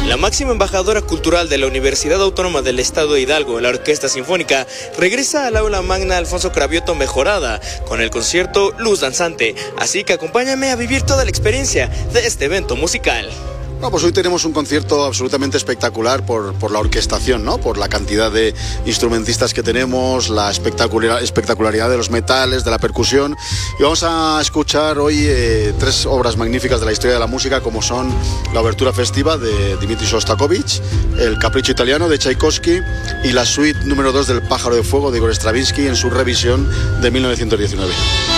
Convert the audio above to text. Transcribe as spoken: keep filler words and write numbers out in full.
La máxima embajadora cultural de la Universidad Autónoma del Estado de Hidalgo, la Orquesta Sinfónica, regresa al aula magna Alfonso Cravioto mejorada con el concierto Luz Danzante. Así que acompáñame a vivir toda la experiencia de este evento musical. Bueno, pues hoy tenemos un concierto absolutamente espectacular por, por la orquestación, ¿no? Por la cantidad de instrumentistas que tenemos, la espectacular, espectacularidad de los metales, de la percusión. Y vamos a escuchar hoy eh, tres obras magníficas de la historia de la música, como son la Obertura Festiva de Dmitri Shostakovich, el Capricho Italiano de Tchaikovsky y la suite número dos del Pájaro de Fuego de Igor Stravinsky en su revisión de mil novecientos diecinueve.